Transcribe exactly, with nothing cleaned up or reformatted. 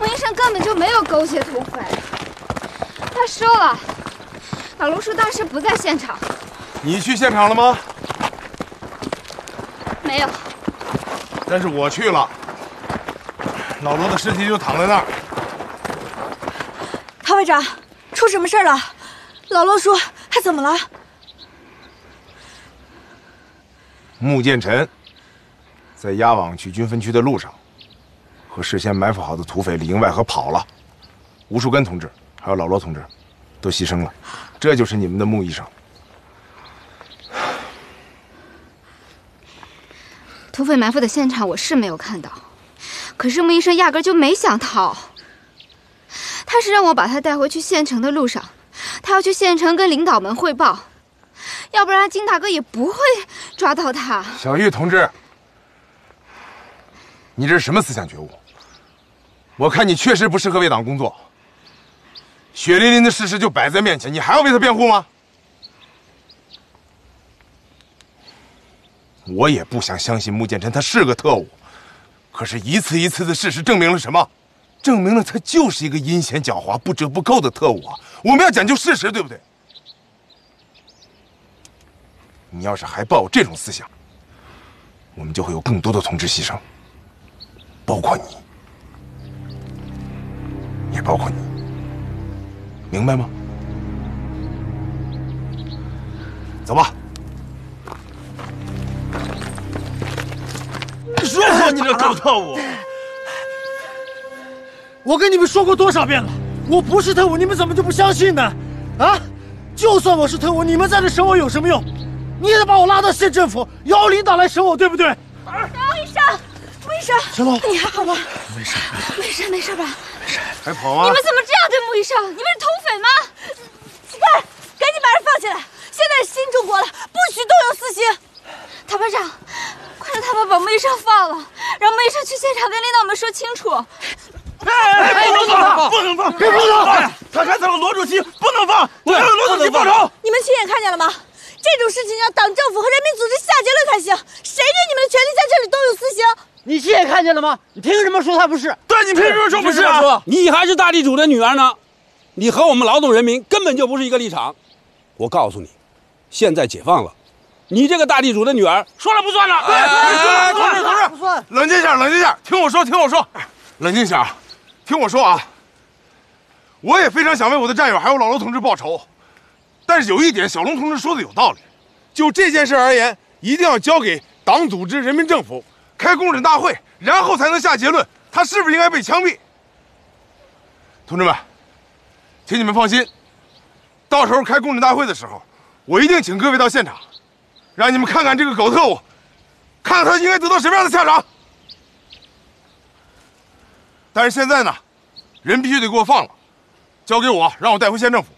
医生根本就没有勾结土匪，他说了，老卢说当时不在现场。 你去现场了吗？ 没有。 但是我去了，老罗的尸体就躺在那儿。 唐会长，出什么事了？老罗说还怎么了？ 穆建臣在押往去军分区的路上，和事先埋伏好的土匪里应外合跑了，吴树根同志还有老罗同志都牺牲了，这就是你们的穆医生。 土匪埋伏的现场我是没有看到，可是穆医生压根就没想逃，他是让我把他带回去县城的路上，他要去县城跟领导们汇报，要不然金大哥也不会抓到他。 小玉同志，你这是什么思想觉悟？我看你确实不适合为党工作。血淋淋的事实就摆在面前，你还要为他辩护吗？我也不想相信穆建臣他是个特务，可是一次一次的事实证明了什么？证明了他就是一个阴险狡猾、不折不扣的特务啊！我们要讲究事实，对不对？你要是还抱有这种思想，我们就会有更多的同志牺牲，包括你，也包括你，明白吗？走吧。 说说你这狗特务！ 我跟你们说过多少遍了，我不是特务，你们怎么就不相信呢？啊！就算我是特务，你们在这审我有什么用？你也得把我拉到县政府，邀领导来审我，对不对？ 穆医生，穆医生， 小龙， 你还好吗？ 没事， 没事，没事吧？ 没事， 还跑吗？ 你们怎么这样对穆医生？你们是土匪吗？ 鸡蛋，赶紧把人放起来！现在是新中国了，不许动用私刑。 唐班长，快让他们把穆医生放了，让穆医生去现场跟领导们说清楚。 哎哎哎！不能放，不能放，别放他！他害死了罗主席，不能放！我要为罗主席报仇！ 你们亲眼看见了吗？这种事情要党政府和人民组织下结论才行。谁给你们的权利在这里动用私刑？ 你亲眼看见了吗？你凭什么说他不是？ 对，你凭什么说不是啊？ 你还是大地主的女儿呢，你和我们劳动人民根本就不是一个立场。我告诉你，现在解放了，你这个大地主的女儿说了不算了。 哎哎，同志同志， 不算， 冷静一下，冷静一下，听我说，听我说，冷静一下，听我说啊！我也非常想为我的战友还有老罗同志报仇，但是有一点，小龙同志说的有道理。就这件事而言，一定要交给党组织、人民政府开公审大会，然后才能下结论，他是不是应该被枪毙。同志们，请你们放心，到时候开公审大会的时候，我一定请各位到现场，让你们看看这个狗特务，看看他应该得到什么样的下场。但是现在呢，人必须得给我放了，交给我，让我带回县政府。